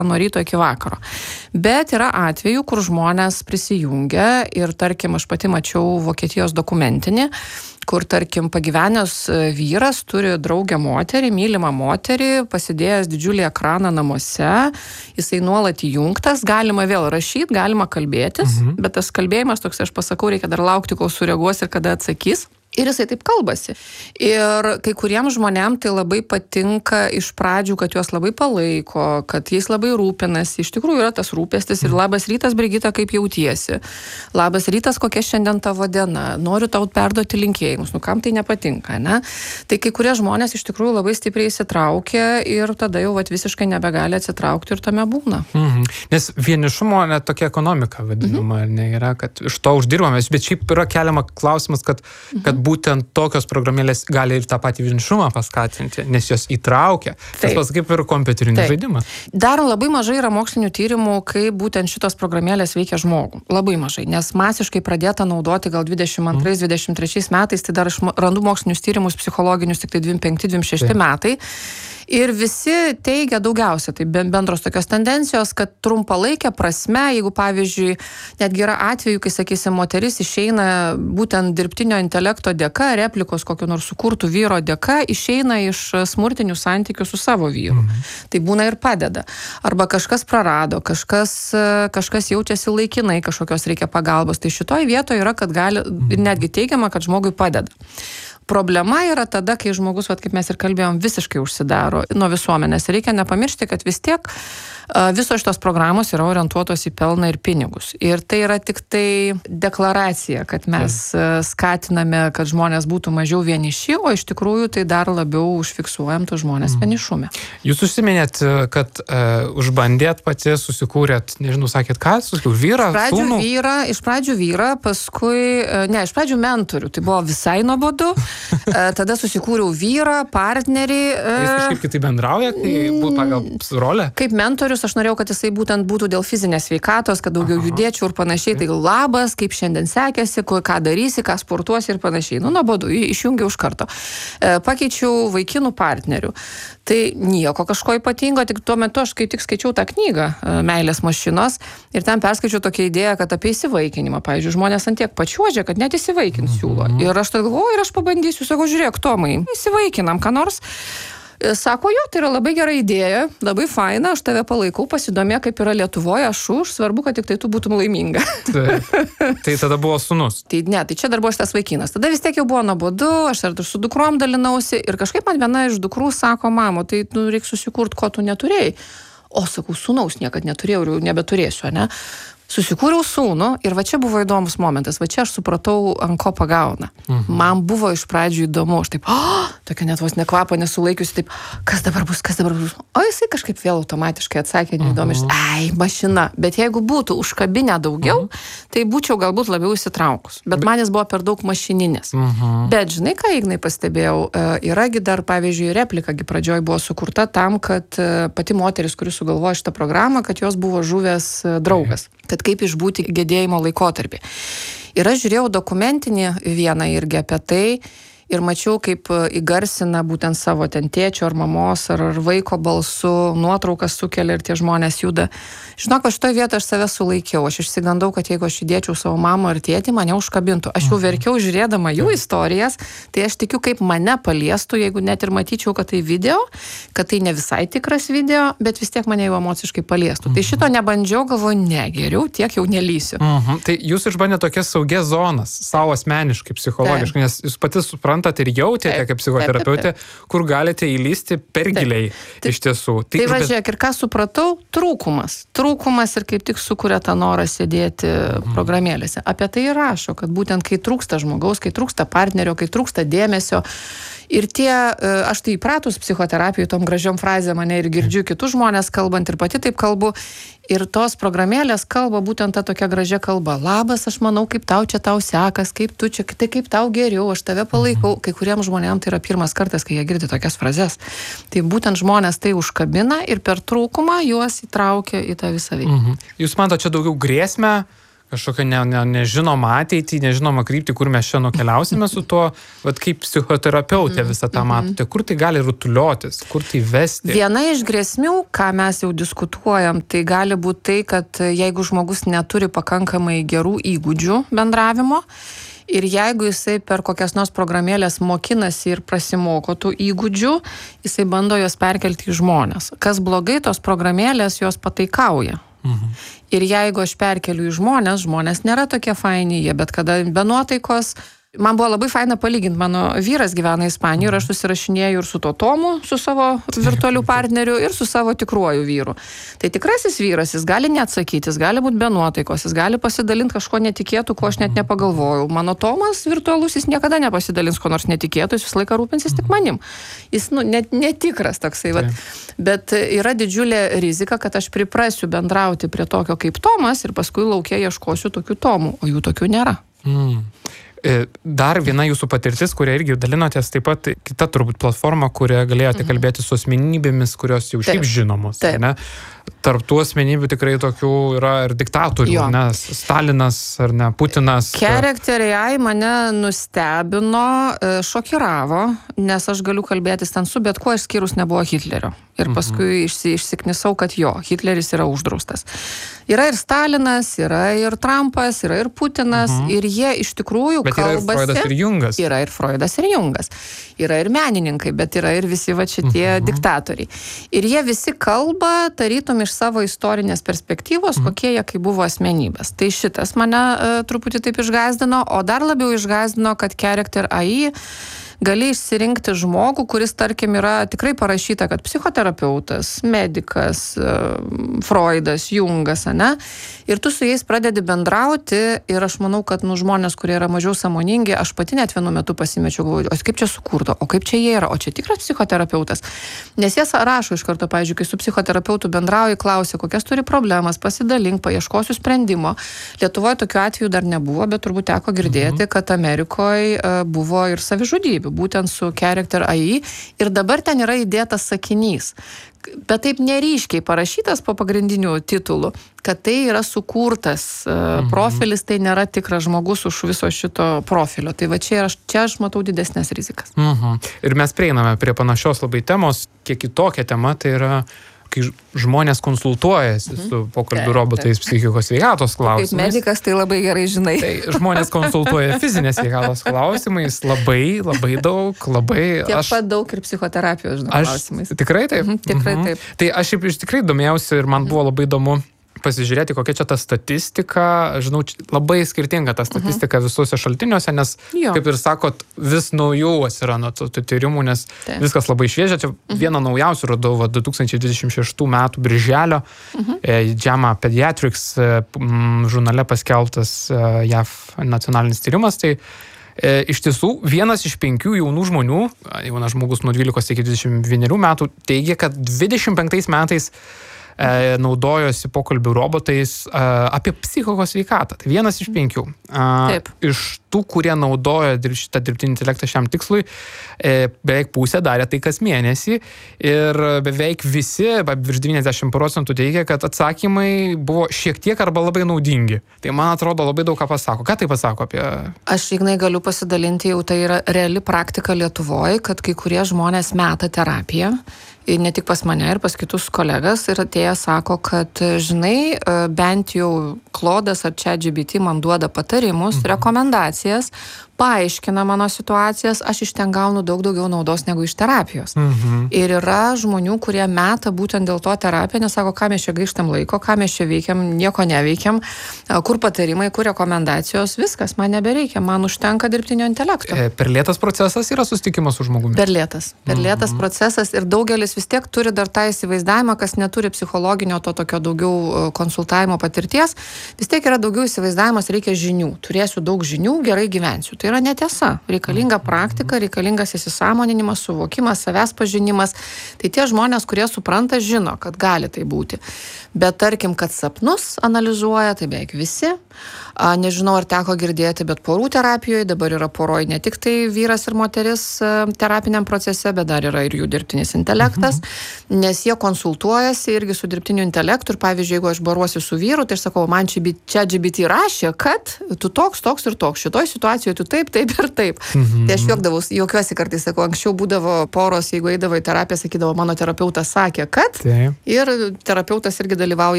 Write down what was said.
nuo ryto iki vakaro. Bet yra atvejų, kur žmonės prisijungia ir, tarkim, aš pati mačiau Vokietijos dokumentinį, kur, tarkim, pagyvenęs vyras turi draugę moterį, mylimą moterį, pasidėjęs didžiulį ekraną namuose, jisai nuolat įjungtas, galima vėl rašyti, galima kalbėtis, bet tas kalbėjimas toks, aš pasakau, reikia dar laukti, kol sureaguos ir kada atsakys. Ir jisai taip kalbasi. Ir kai kuriems žmonėms tai labai patinka iš pradžių, kad juos labai palaiko, kad jais labai rūpinasi. Iš tikrųjų yra tas rūpestis ir labas rytas, Brigita, kaip jautiesi. Labas rytas, kokia šiandien tavo diena. Noriu tau perduoti linkėjimus. Nu, kam tai nepatinka, ne? Tai kai kurie žmonės iš tikrųjų labai stipriai įsitraukia ir tada jau visiškai nebegali atsitraukti ir tame būna. Nes vienišumo net tokia ekonomika vadinama, nėra, kad iš to uždirbame. Bet šiaip yra keliama klausimas, kad būtent tokios programėlės gali ir tą patį vienišumą paskatinti, nes jos įtraukia. Tas pats kaip ir kompiuterinis žaidimas. Dar labai mažai yra mokslinių tyrimų, kaip būtent šitos programėlės veikia žmogų. Labai mažai, nes masiškai pradėta naudoti gal 22-23 metais, tai dar aš randu mokslinius tyrimus psichologinius tik tai 25-26 metai. Ir visi teigia daugiausia, tai bendros tokios tendencijos, kad trumpalaikė prasme, jeigu pavyzdžiui, netgi yra atveju, kai, sakysim, moteris išeina būtent dirbtinio intelekto dėka, replikos kokio nors sukurtų vyro dėka, išeina iš smurtinių santykių su savo vyru. Tai būna ir padeda. Arba kažkas prarado, kažkas jaučiasi laikinai, kažkokios reikia pagalbos. Tai šitoj vietoje yra, kad gali, netgi teigiama, kad žmogui padeda. Problema yra tada, kai žmogus, kaip mes ir kalbėjom, visiškai užsidaro nuo visuomenės. Reikia nepamiršti, kad vis tiek visos šitos programos yra orientuotos į pelną ir pinigus. Ir tai yra tik tai deklaracija, kad mes skatiname, kad žmonės būtų mažiau vieniši, o iš tikrųjų tai dar labiau užfiksuojam tų žmonės vienišume. Jūs užsiminėt, kad užbandėt pati, susikūrėt, nežinau, sakėt, ką? Vyrą, sūnų? Iš pradžių vyrą, paskui, iš pradžių mentorių. Tai buvo visai nuobodu. Tada susikūriau vyrą, partnerį. Jis kažkaip kitai bendrauja, kai būtų pagal rolę? Kaip mentorius, aš norėjau, kad jisai būtent būtų dėl fizinės sveikatos, kad daugiau judėčiau ir panašiai. Tai labas, kaip šiandien sekėsi, ką darysi, ką sportuosi ir panašiai. Nuobodu, išjungiau iš karto. Pakeičiau vaikinų partnerių. Tai nieko kažko ypatingo, tik tuo metu aš kaip tik skaičiau tą knygą Meilės mašinos ir ten perskaičiau tokią idėją, kad apie įsivaikinimą. Pavyzdžiui, žmonės ant tiek pačiuožia, kad net įsivaikint siūlo. Ir aš tai galvoju, ir aš pabandysiu, sakau, žiūrėk, Tomai, įsivaikinam, ką nors. Sako, jo, tai yra labai gera idėja, labai faina, aš tave palaikau, pasidomė, kaip yra Lietuvoje, aš svarbu, kad tik tai tu būtum laiminga. Tai tada buvo sūnus. Tai čia dar buvo šitas vaikinas. Tada vis tiek jau buvo nuobodu, aš ir su dukrom dalinausi ir kažkaip man viena iš dukrų sako, mamo, tai reikia susikurti, ko tu neturėjai. O, sakau, sūnaus niekad neturėjau ir jau nebeturėsiu, ne? Susikūriau sūnų ir va čia buvo įdomus momentas, va čia aš supratau, ant ko pagauna. Man buvo iš pradžių įdomu, aš taip, tokia net vos nekvapo nesulaikiusi, taip, kas dabar bus. O jisai kažkaip vėl automatiškai atsakė, neįdomi, mašina. Bet jeigu būtų užkabinę daugiau, tai būčiau galbūt labiau įsitraukus. Bet man jis buvo per daug mašininis. Bet žinai, ką Ignai pastebėjau, yragi dar, pavyzdžiui, replikagi pradžioj buvo sukurta tam, kad pati moteris, kuri sugalvojo šitą programą, kad jos buvo žuvęs draugas. Kad kaip išbūti gedėjimo laikotarpį. Ir aš žiūrėjau dokumentinį vieną irgi apie tai ir mačiau, kaip įgarsina būtent savo ten tėčio ar mamos ar vaiko balsu, nuotraukas sukelia ir tie žmonės juda. Žinok, šitoje vietoje aš save sulaikiau. Aš išsigandau, kad jeigu aš įdėčiau savo mamą ar tėtį, mane užkabintų. Aš jau verkiau žiūrėdama jų istorijas, tai aš tikiu, kaip mane paliestų, jeigu net ir matyčiau, kad tai video, kad tai ne visai tikras video, bet vis tiek mane jau emociškai paliestų. Tai šito nebandžiau, galvoju, ne, geriau, tiek jau nelysiu. Tai jūs išbandėte tokias saugias zonas, savo asmeniškai, psichologiškai, nes jūs pati suprantate ir jautėte kaip psichoterapeutė, kur galite įlysti per giliai iš tiesų. Tai važiuok, ir ką supratau, trūkumas ir kaip tik sukuria tą norą sėdėti programėlėse. Apie tai ir rašo, kad būtent kai trūksta žmogaus, kai trūksta partnerio, kai trūksta dėmesio. Ir aš tai įpratus psichoterapijai tom gražiom frazėm mane ir girdžiu kitus žmonės kalbant ir pati taip kalbu. Ir tos programėlės kalba būtent tą tokia gražia kalba. Labas, aš manau, kaip tau sekas, kaip tu čia, tai kaip tau geriau, aš tave palaikau. Kai kuriems žmonėms tai yra pirmas kartas, kai jie girdi tokias frazes. Tai būtent žmonės tai užkabina ir per trūkumą juos įtraukia į tą visą veiklą. Jūs matote čia daugiau grėsmę, kažkokią nežinomą ateitį, nežinomą kryptį, kur mes čia nukeliausime su tuo, vat kaip psichoterapeutė visą tą matote, kur tai gali rutuliotis, kur tai vesti. Viena iš grėsmių, ką mes jau diskutuojam, tai gali būti tai, kad jeigu žmogus neturi pakankamai gerų įgūdžių bendravimo, ir jeigu jisai per kokias nors programėlės mokinasi ir prasimoko tų įgūdžių, jisai bando jos perkelti į žmonės. Kas blogai, tos programėlės jos pataikauja. Ir jeigu aš perkeliu į žmonės nėra tokie faini, jie bet kada be nuotaikos. Man buvo labai faina palyginti, mano vyras gyvena Ispanijoje ir aš susirašinėjau ir su to Tomu, su savo virtualiu partneriu ir su savo tikruoju vyru. Tai tikrasis vyras, jis gali neatsakyti, jis gali būti be nuotaikos, jis gali pasidalinti kažko netikėtų, ko aš net nepagalvojau. Mano Tomas virtualus, jis niekada nepasidalins ko nors netikėtų, jis visą laiką rūpinsis tik manim. Jis netikras toksai. Bet yra didžiulė rizika, kad aš priprasiu bendrauti prie tokio kaip Tomas ir paskui lauke ieškosiu tokių Tomų, o jų tokių nėra. Dar viena jūsų patirtis, kurią irgi dalinotės, taip pat kita turbūt platforma, kurioje galėjote kalbėti su asmenybėmis, kurios jau šiaip žinomos. Ne? Tarp tų asmenybių tikrai tokių yra ir diktatorių, ne? Stalinas ar ne, Putinas. Character.ai mane nustebino, šokiravo, nes aš galiu kalbėtis ten su bet kuo išskyrus nebuvo Hitlerio. Ir paskui išsiknisau, kad Hitleris yra uždraustas. Yra ir Stalinas, yra ir Trumpas, yra ir Putinas, ir jie iš tikrųjų bet kalbasi. Bet yra ir Freudas ir Jungas. Yra ir Freudas ir Jungas. Yra ir menininkai, bet yra ir visi šitie diktatoriai. Ir jie visi kalba, tarytum iš savo istorinės perspektyvos, kokie jie kai buvo asmenybės. Tai šitas mane truputį taip išgąsdino, o dar labiau išgąsdino, kad Character.ai gali išsirinkti žmogų, kuris, tarkim, yra tikrai parašyta, kad psichoterapeutas, medikas, Freudas, Jungas, ane? Ir tu su jais pradedi bendrauti ir aš manau, kad žmonės, kurie yra mažiau sąmoningi, aš pati net vienu metu pasimečiau, galvoju, o kaip čia sukurta, o kaip čia jie yra, o čia tikras psichoterapeutas. Nes jie rašo iš karto, pavyzdžiui, kai su psichoterapeutu bendrauji, klausia, kokias turi problemas, pasidalink, paieškosiu sprendimo. Lietuvoje tokiu atveju dar nebuvo, bet turbūt teko girdėti, kad Amerikoje buvo ir savižudybių, būtent su Character.ai ir dabar ten yra įdėtas sakinys, bet taip neryškiai parašytas po pagrindinių titulų, kad tai yra sukurtas profilis, tai nėra tikras žmogus už viso šito profilio. Tai va čia aš matau didesnės rizikas. Ir mes prieiname prie panašios labai temos, kiek kitokia tema, tai yra kai žmonės konsultuojasi su pokalbių robotais psichikos sveikatos klausimais. Kaip medikas tai labai gerai žinai. Tai žmonės konsultuoja fizinės sveikatos klausimais labai daug, Tiek pat daug ir psichoterapijos klausimais. Tikrai taip? Tikrai taip. Tai aš tikrai domėjausi ir man buvo labai įdomu pasižiūrėti, kokia čia ta statistika. Žinau, labai skirtinga ta statistika visuose šaltiniuose, nes, kaip ir sakot, vis naujų atsiranda tų tyrimų, nes viskas labai šviežia. Čia vieną naujausių radau 2026 metų birželio JAMA Pediatrics žurnale paskelbtas JAV nacionalinis tyrimas. Tai iš tiesų, 1 iš 5 jaunų žmonių, jaunas žmogus nuo 12 iki 21 metų, teigia, kad 25 metais naudojosi pokalbių robotais apie psichikos sveikatą. Tai 1 iš 5. Iš tų, kurie naudoja šitą dirbtinį intelektą šiam tikslui, beveik pusė darė tai kas mėnesį ir beveik visi, virš 90% teigia, kad atsakymai buvo šiek tiek arba labai naudingi. Tai man atrodo labai daug ką pasako. Ką tai pasako apie... Aš, Ignai, galiu pasidalinti, jau tai yra reali praktika Lietuvoje, kad kai kurie žmonės meta terapiją. Ir ne tik pas mane, ir pas kitus kolegas, ir atėję sako, kad, žinai, bent jau Klodas ar ChatGPT man duoda patarimus, rekomendacijas, paaiškina mano situacijas, aš iš ten gaunu daug daugiau naudos negu iš terapijos. Ir yra žmonių, kurie meta būtent dėl to terapiją, nes sako, ką mes čia gaištam laiko, ką mes čia veikiam, nieko neveikiam, kur patarimai, kur rekomendacijos, viskas, man nebereikia, man užtenka dirbtinio intelekto. Per lėtas procesas yra susitikimas su žmogumi? Per lėtas procesas ir daugelis vis tiek turi dar tą įsivaizdavimą, kas neturi psichologinio to tokio daugiau konsultavimo patirties, vis tiek yra daugiau įsivaizdavimas, reikia žinių, turėsiu daug žinių, gerai gyvensiu. Tai yra netiesa. Reikalinga praktika, reikalingas įsisąmoninimas, suvokimas, savęs pažinimas. Tai tie žmonės, kurie supranta, žino, kad gali tai būti. Bet tarkim, kad sapnus analizuoja, tai beveik visi. Nežinau, ar teko girdėti, bet porų terapijoje dabar yra poroj ne tik tai vyras ir moteris terapiniam procese, bet dar yra ir jų dirbtinis intelektas, nes jie konsultuojasi irgi su dirbtiniu intelektu ir pavyzdžiui, jeigu aš baruosi su vyru, tai aš sakau, man čia GPT rašė, kad tu toks ir toks, šitoj situacijoje tu taip ir taip. Tai aš juokiuosi kartais, sakau, anksčiau būdavo poros, jeigu eidavo į terapiją, sakydavo, mano terapeutas sakė, kad ir terapeutas irgi dalyvauja